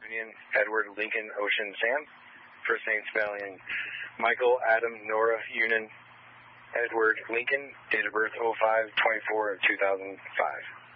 Union, Edward Lincoln Ocean Sam. First name spelling Michael Adam Nora Union Edward Lincoln. Date of birth 05/24/2005.